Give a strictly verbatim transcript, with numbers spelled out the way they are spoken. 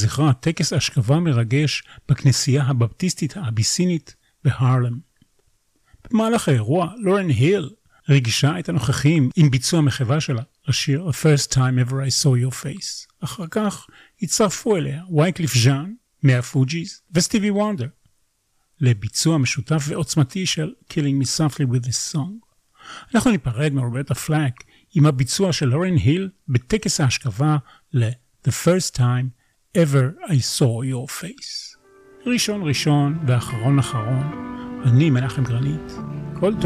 לזכרה טקס השכבה מרגש בכנסייה הבפטיסטית האביסינית בהרלם. במהלך האירוע, לורן היל ריגשה את הנוכחים עם ביצוע מחווה שלה לשיר The First Time Ever I Saw Your Face. אחר כך הצטרפו אליה וייקליף ז'אן מהפוג'יז וסטיבי וונדר לביצוע משותף ועוצמתי של Killing Me Softly With This Song. אנחנו ניפרד מרוברטה פלאק עם הביצוע של לורן היל בטקס ההשכבה ל-The First Time Ever I Saw Your Face. ראשון ראשון ואחרון אחרון, אני מנחם גרנית. כל טוב.